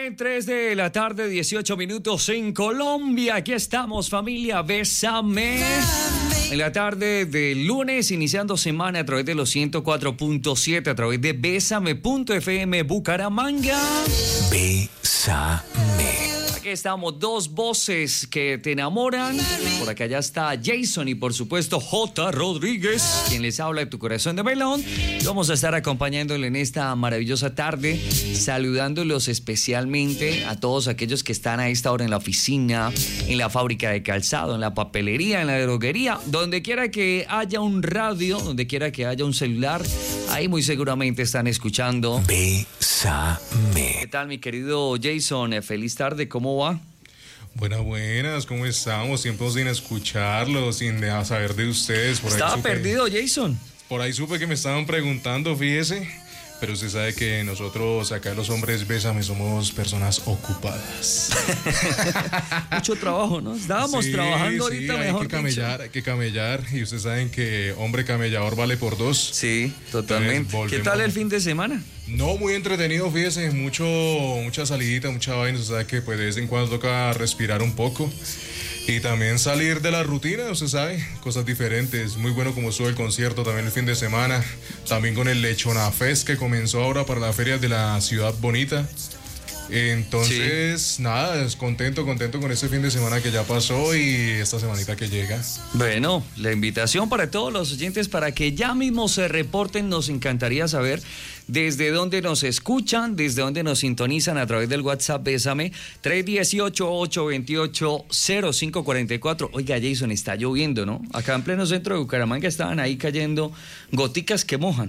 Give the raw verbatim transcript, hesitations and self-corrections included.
Bésame, tres de la tarde, dieciocho minutos en Colombia. Aquí estamos, familia, Bésame. En la tarde del lunes, iniciando semana a través de los ciento cuatro punto siete, a través de Bésame punto F M Bucaramanga. Bésame. Aquí estamos, dos voces que te enamoran. Por acá ya está Jason y por supuesto J. Rodríguez, quien les habla de Tu Corazón de Melón. Vamos a estar acompañándole en esta maravillosa tarde, saludándolos especialmente a todos aquellos que están a esta hora en la oficina, en la fábrica de calzado, en la papelería, en la droguería, donde quiera que haya un radio, donde quiera que haya un celular, ahí muy seguramente están escuchando. Bésame. ¿Qué tal, mi querido Jason? Feliz tarde, ¿cómo va? Buenas, buenas, ¿cómo estamos? Tiempo sin escucharlo, sin dejar saber de ustedes. Por ahí Estaba supe, perdido, Jason. Por ahí supe que me estaban preguntando, fíjese. Pero usted sabe que nosotros, acá los hombres, Bésame, somos personas ocupadas. Mucho trabajo, ¿no? Estábamos sí, trabajando sí, ahorita, hay mejor que camellar, dicho. hay que camellar. Y ustedes saben que hombre camellador vale por dos. Sí, totalmente. Entonces, ¿Qué tal el fin de semana? No, muy entretenido, fíjese, mucho, mucha salidita, mucha vaina, usted sabe que pues de vez en cuando toca respirar un poco y también salir de la rutina, usted sabe, cosas diferentes, muy bueno como estuvo el concierto también el fin de semana, también con el Lechona Fest que comenzó ahora para la feria de la Ciudad Bonita. Entonces, sí. nada, es contento, contento con este fin de semana que ya pasó y esta semanita que llega. Bueno, la invitación para todos los oyentes para que ya mismo se reporten, nos encantaría saber desde dónde nos escuchan, desde dónde nos sintonizan a través del WhatsApp Bésame, tres uno ocho, ocho dos ocho, cero cinco cuatro cuatro. Oiga, Jason, está lloviendo, ¿no? Acá en pleno centro de Bucaramanga estaban ahí cayendo goticas que mojan.